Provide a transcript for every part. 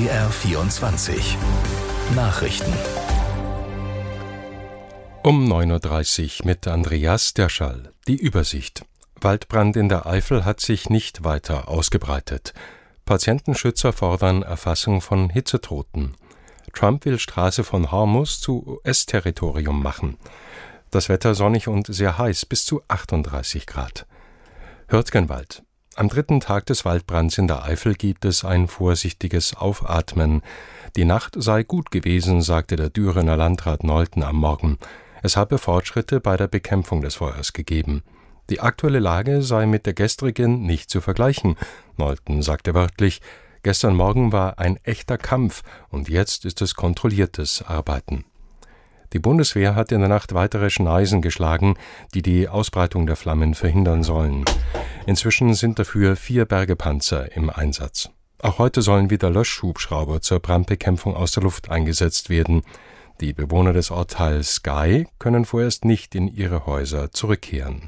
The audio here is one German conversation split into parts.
BR24 Nachrichten. Um 9:30 Uhr mit Andreas Derschall. Die Übersicht. Waldbrand in der Eifel hat sich nicht weiter ausgebreitet. Patientenschützer fordern Erfassung von Hitzetoten. Trump will Straße von Hormuz zu US-Territorium machen. Das Wetter sonnig und sehr heiß, bis zu 38 Grad. Hürtgenwald. Am dritten Tag des Waldbrands in der Eifel gibt es ein vorsichtiges Aufatmen. Die Nacht sei gut gewesen, sagte der Dürener Landrat Nolten am Morgen. Es habe Fortschritte bei der Bekämpfung des Feuers gegeben. Die aktuelle Lage sei mit der gestrigen nicht zu vergleichen. Nolten sagte wörtlich, gestern Morgen war ein echter Kampf und jetzt ist es kontrolliertes Arbeiten. Die Bundeswehr hat in der Nacht weitere Schneisen geschlagen, die die Ausbreitung der Flammen verhindern sollen. Inzwischen sind dafür 4 Bergepanzer im Einsatz. Auch heute sollen wieder Löschhubschrauber zur Brandbekämpfung aus der Luft eingesetzt werden. Die Bewohner des Ortsteils Sky können vorerst nicht in ihre Häuser zurückkehren.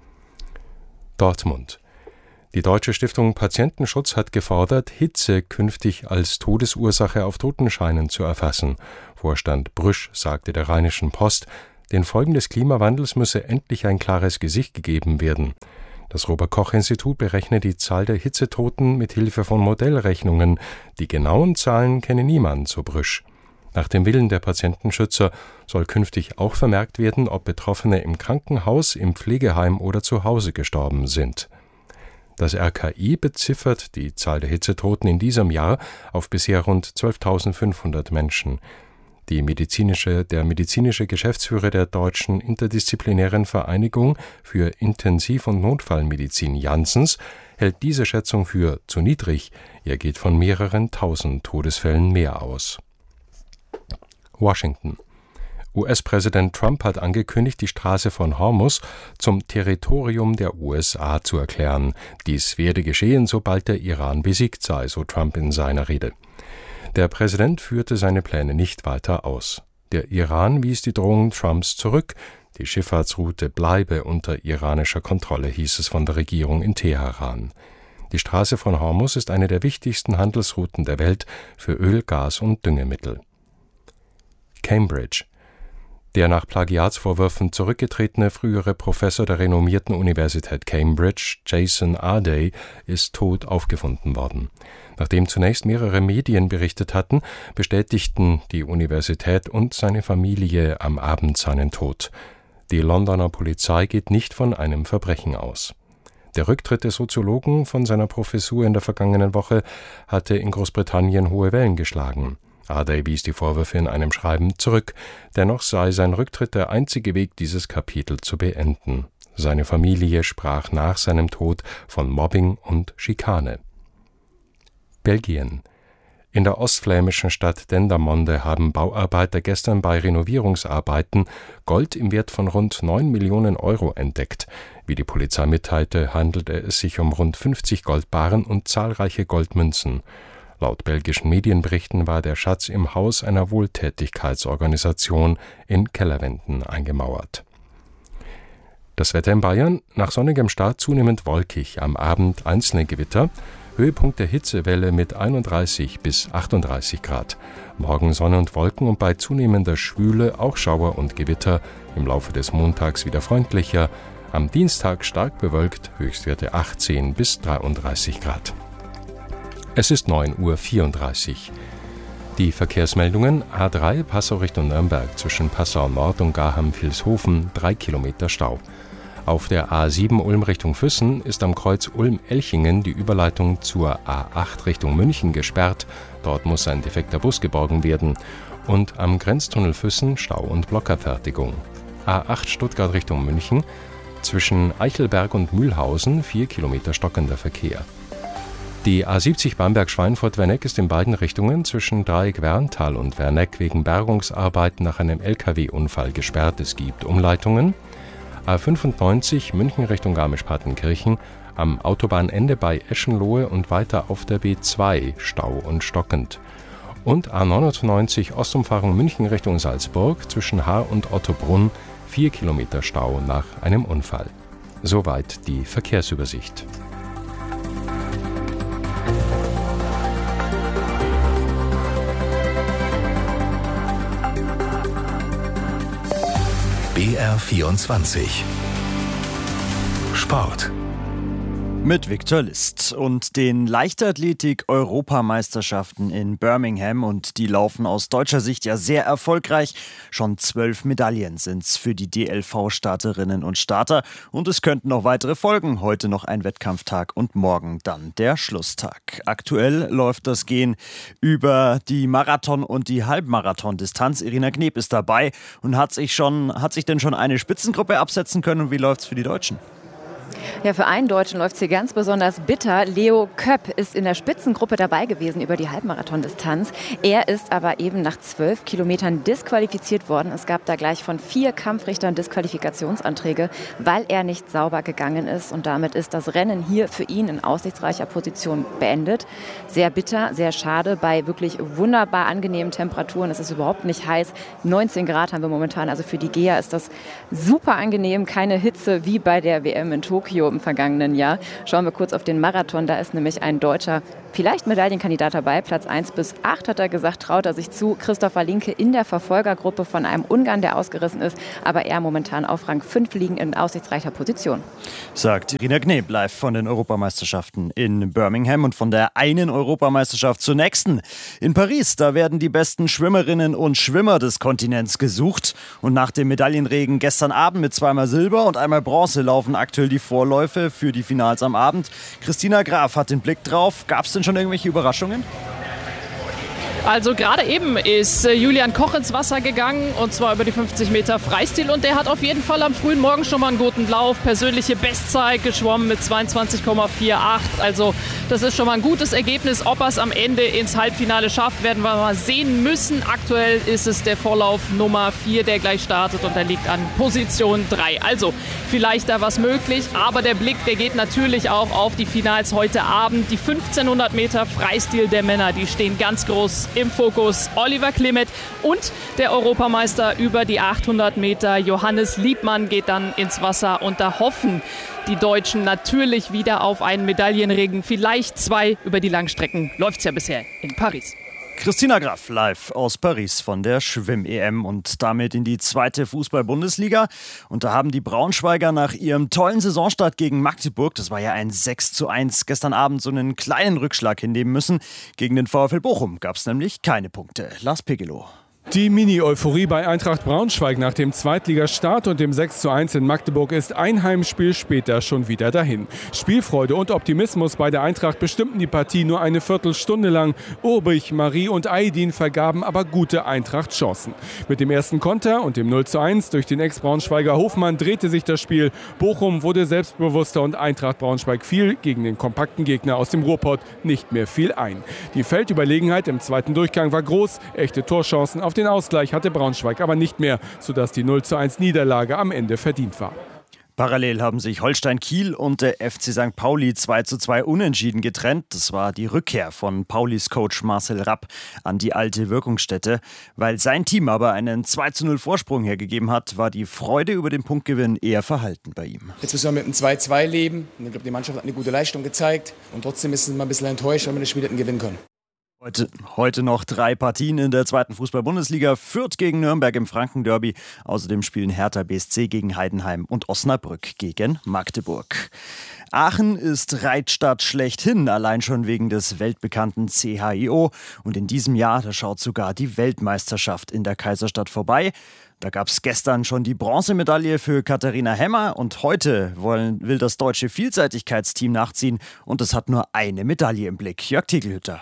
Dortmund. Die Deutsche Stiftung Patientenschutz hat gefordert, Hitze künftig als Todesursache auf Totenscheinen zu erfassen. Vorstand Brüsch sagte der Rheinischen Post, den Folgen des Klimawandels müsse endlich ein klares Gesicht gegeben werden. Das Robert-Koch-Institut berechnet die Zahl der Hitzetoten mit Hilfe von Modellrechnungen. Die genauen Zahlen kenne niemand, so Brüsch. Nach dem Willen der Patientenschützer soll künftig auch vermerkt werden, ob Betroffene im Krankenhaus, im Pflegeheim oder zu Hause gestorben sind. Das RKI beziffert die Zahl der Hitzetoten in diesem Jahr auf bisher rund 12.500 Menschen. Der medizinische Geschäftsführer der Deutschen Interdisziplinären Vereinigung für Intensiv- und Notfallmedizin Janssens hält diese Schätzung für zu niedrig. Er geht von mehreren tausend Todesfällen mehr aus. Washington. US-Präsident Trump hat angekündigt, die Straße von Hormuz zum Territorium der USA zu erklären. Dies werde geschehen, sobald der Iran besiegt sei, so Trump in seiner Rede. Der Präsident führte seine Pläne nicht weiter aus. Der Iran wies die Drohung Trumps zurück. Die Schifffahrtsroute bleibe unter iranischer Kontrolle, hieß es von der Regierung in Teheran. Die Straße von Hormuz ist eine der wichtigsten Handelsrouten der Welt für Öl, Gas und Düngemittel. Cambridge. Der nach Plagiatsvorwürfen zurückgetretene frühere Professor der renommierten Universität Cambridge, Jason Arday, ist tot aufgefunden worden. Nachdem zunächst mehrere Medien berichtet hatten, bestätigten die Universität und seine Familie am Abend seinen Tod. Die Londoner Polizei geht nicht von einem Verbrechen aus. Der Rücktritt des Soziologen von seiner Professur in der vergangenen Woche hatte in Großbritannien hohe Wellen geschlagen. Arday wies die Vorwürfe in einem Schreiben zurück. Dennoch sei sein Rücktritt der einzige Weg, dieses Kapitel zu beenden. Seine Familie sprach nach seinem Tod von Mobbing und Schikane. Belgien. In der ostflämischen Stadt Dendermonde haben Bauarbeiter gestern bei Renovierungsarbeiten Gold im Wert von rund 9 Millionen Euro entdeckt. Wie die Polizei mitteilte, handelte es sich um rund 50 Goldbarren und zahlreiche Goldmünzen. Laut belgischen Medienberichten war der Schatz im Haus einer Wohltätigkeitsorganisation in Kellerwänden eingemauert. Das Wetter in Bayern: nach sonnigem Start zunehmend wolkig, am Abend einzelne Gewitter, Höhepunkt der Hitzewelle mit 31 bis 38 Grad. Morgen Sonne und Wolken und bei zunehmender Schwüle auch Schauer und Gewitter, im Laufe des Montags wieder freundlicher, am Dienstag stark bewölkt, Höchstwerte 18 bis 33 Grad. Es ist 9:34 Uhr. Die Verkehrsmeldungen: A3 Passau Richtung Nürnberg zwischen Passau Nord und Garham-Vilshofen 3 Kilometer Stau. Auf der A7 Ulm Richtung Füssen ist am Kreuz Ulm-Elchingen die Überleitung zur A8 Richtung München gesperrt. Dort muss ein defekter Bus geborgen werden. Und am Grenztunnel Füssen Stau und Blockabfertigung. A8 Stuttgart Richtung München zwischen Eichelberg und Mühlhausen 4 Kilometer stockender Verkehr. Die A70 Bamberg-Schweinfurt-Werneck ist in beiden Richtungen zwischen Dreieck-Werntal und Werneck wegen Bergungsarbeiten nach einem Lkw-Unfall gesperrt. Es gibt Umleitungen. A95 München Richtung Garmisch-Partenkirchen am Autobahnende bei Eschenlohe und weiter auf der B2 Stau und stockend. Und A99 Ostumfahrung München Richtung Salzburg zwischen Haar und Ottobrunn 4 Kilometer Stau nach einem Unfall. Soweit die Verkehrsübersicht. BR24 Sport mit Viktor List und den Leichtathletik-Europameisterschaften in Birmingham, und die laufen aus deutscher Sicht ja sehr erfolgreich. Schon 12 Medaillen sind's für die DLV-Starterinnen und Starter, und es könnten noch weitere folgen. Heute noch ein Wettkampftag und morgen dann der Schlusstag. Aktuell läuft das Gehen über die Marathon- und die Halbmarathon-Distanz. Irina Kneb ist dabei und hat sich denn schon eine Spitzengruppe absetzen können, und wie läuft's für die Deutschen? Ja, für einen Deutschen läuft es hier ganz besonders bitter. Leo Köpp ist in der Spitzengruppe dabei gewesen über die Halbmarathon-Distanz. Er ist aber eben nach 12 Kilometern disqualifiziert worden. Es gab da gleich von 4 Kampfrichtern Disqualifikationsanträge, weil er nicht sauber gegangen ist. Und damit ist das Rennen hier für ihn in aussichtsreicher Position beendet. Sehr bitter, sehr schade, bei wirklich wunderbar angenehmen Temperaturen. Es ist überhaupt nicht heiß. 19 Grad haben wir momentan. Also für die Geher ist das super angenehm. Keine Hitze wie bei der WM in Tokio im vergangenen Jahr. Schauen wir kurz auf den Marathon. Da ist nämlich ein Deutscher, vielleicht Medaillenkandidat dabei. Platz 1 bis 8 hat er gesagt, traut er sich zu. Christopher Linke in der Verfolgergruppe von einem Ungarn, der ausgerissen ist. Aber er momentan auf Rang 5 liegen in aussichtsreicher Position. Sagt Irina Kneb live von den Europameisterschaften in Birmingham und von der einen Europameisterschaft zur nächsten. In Paris, da werden die besten Schwimmerinnen und Schwimmer des Kontinents gesucht. Und nach dem Medaillenregen gestern Abend mit zweimal Silber und einmal Bronze laufen aktuell die Vorläufe für die Finals am Abend. Christina Graf hat den Blick drauf. Gab es denn schon irgendwelche Überraschungen? Also gerade eben ist Julian Koch ins Wasser gegangen, und zwar über die 50 Meter Freistil, und der hat auf jeden Fall am frühen Morgen schon mal einen guten Lauf, persönliche Bestzeit geschwommen mit 22,48. Also das ist schon mal ein gutes Ergebnis. Ob er es am Ende ins Halbfinale schafft, werden wir mal sehen müssen. Aktuell ist es der Vorlauf Nummer 4, der gleich startet, und der liegt an Position 3. Also vielleicht da was möglich, aber der Blick, der geht natürlich auch auf die Finals heute Abend. Die 1500 Meter Freistil der Männer, die stehen ganz groß im Fokus. Oliver Klimet und der Europameister über die 800 Meter Johannes Liebmann geht dann ins Wasser, und da hoffen die Deutschen natürlich wieder auf einen Medaillenregen, vielleicht 2. Über die Langstrecken läuft es ja bisher in Paris. Christina Graf live aus Paris von der Schwimm-EM und damit in die 2. Fußball-Bundesliga. Und da haben die Braunschweiger nach ihrem tollen Saisonstart gegen Magdeburg, das war ja ein 6:1, gestern Abend so einen kleinen Rückschlag hinnehmen müssen. Gegen den VfL Bochum gab es nämlich keine Punkte. Lars Pegelow. Die Mini-Euphorie bei Eintracht Braunschweig nach dem Zweitligastart und dem 6:1 in Magdeburg ist ein Heimspiel später schon wieder dahin. Spielfreude und Optimismus bei der Eintracht bestimmten die Partie nur eine Viertelstunde lang. Urbich, Marie und Aydin vergaben aber gute Eintracht-Chancen. Mit dem ersten Konter und dem 0:1 durch den Ex-Braunschweiger Hofmann drehte sich das Spiel. Bochum wurde selbstbewusster und Eintracht Braunschweig fiel gegen den kompakten Gegner aus dem Ruhrpott nicht mehr viel ein. Die Feldüberlegenheit im zweiten Durchgang war groß, echte Torchancen auf den Ausgleich hatte Braunschweig aber nicht mehr, sodass die 0:1 Niederlage am Ende verdient war. Parallel haben sich Holstein Kiel und der FC St. Pauli 2:2 unentschieden getrennt. Das war die Rückkehr von Paulis Coach Marcel Rapp an die alte Wirkungsstätte. Weil sein Team aber einen 2:0 Vorsprung hergegeben hat, war die Freude über den Punktgewinn eher verhalten bei ihm. Jetzt müssen wir mit einem 2:2 leben. Ich glaube, die Mannschaft hat eine gute Leistung gezeigt. Und trotzdem ist es mal ein bisschen enttäuscht, weil wir das Spiel hätten gewinnen können. Heute noch 3 Partien in der 2. Fußball-Bundesliga. Fürth gegen Nürnberg im Franken-Derby. Außerdem spielen Hertha BSC gegen Heidenheim und Osnabrück gegen Magdeburg. Aachen ist Reitstadt schlechthin, allein schon wegen des weltbekannten CHIO. Und in diesem Jahr, da schaut sogar die Weltmeisterschaft in der Kaiserstadt vorbei. Da gab es gestern schon die Bronzemedaille für Katharina Hemmer, und heute will das deutsche Vielseitigkeitsteam nachziehen, und es hat nur eine Medaille im Blick. Jörg Tegelhütter.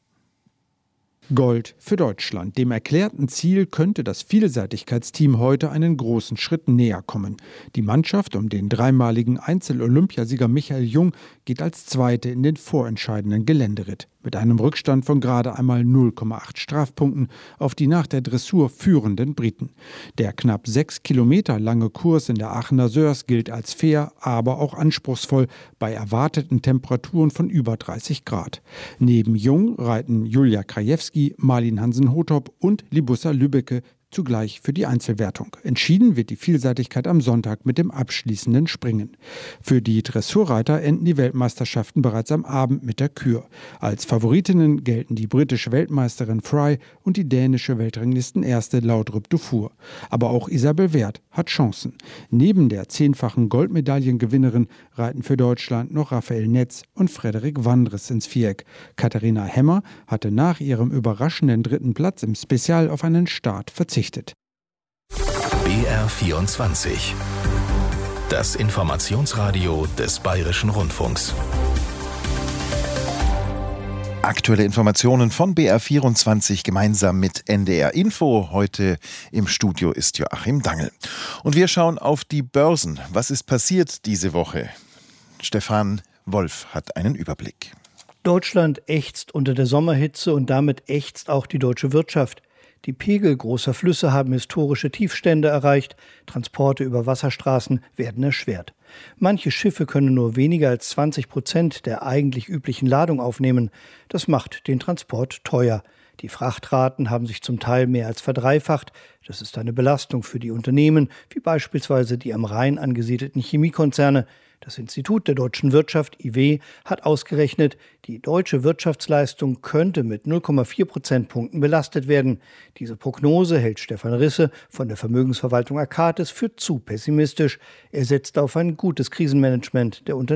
Gold für Deutschland. Dem erklärten Ziel könnte das Vielseitigkeitsteam heute einen großen Schritt näher kommen. Die Mannschaft um den dreimaligen Einzel-Olympiasieger Michael Jung geht als Zweite in den vorentscheidenden Geländeritt. Mit einem Rückstand von gerade einmal 0,8 Strafpunkten auf die nach der Dressur führenden Briten. Der knapp 6 Kilometer lange Kurs in der Aachener Sörs gilt als fair, aber auch anspruchsvoll bei erwarteten Temperaturen von über 30 Grad. Neben Jung reiten Julia Krajewski, Marlin Hansen-Hotop und Libussa Lübbecke zugleich für die Einzelwertung. Entschieden wird die Vielseitigkeit am Sonntag mit dem abschließenden Springen. Für die Dressurreiter enden die Weltmeisterschaften bereits am Abend mit der Kür. Als Favoritinnen gelten die britische Weltmeisterin Fry und die dänische Weltranglistenerste Laudrup Dufour. Aber auch Isabel Werth hat Chancen. Neben der 10-fachen Goldmedaillengewinnerin reiten für Deutschland noch Raphael Netz und Frederik Wandres ins Viereck. Katharina Hemmer hatte nach ihrem überraschenden 3. Platz im Spezial auf einen Start verzichtet. BR24. Das Informationsradio des Bayerischen Rundfunks. Aktuelle Informationen von BR24 gemeinsam mit NDR Info. Heute im Studio ist Joachim Dangl. Und wir schauen auf die Börsen. Was ist passiert diese Woche? Stefan Wolf hat einen Überblick. Deutschland ächzt unter der Sommerhitze und damit ächzt auch die deutsche Wirtschaft. Die Pegel großer Flüsse haben historische Tiefstände erreicht. Transporte über Wasserstraßen werden erschwert. Manche Schiffe können nur weniger als 20% der eigentlich üblichen Ladung aufnehmen. Das macht den Transport teuer. Die Frachtraten haben sich zum Teil mehr als verdreifacht. Das ist eine Belastung für die Unternehmen, wie beispielsweise die am Rhein angesiedelten Chemiekonzerne. Das Institut der deutschen Wirtschaft, IW, hat ausgerechnet, die deutsche Wirtschaftsleistung könnte mit 0,4 Prozentpunkten belastet werden. Diese Prognose hält Stefan Risse von der Vermögensverwaltung Akatis für zu pessimistisch. Er setzt auf ein gutes Krisenmanagement der Unternehmen.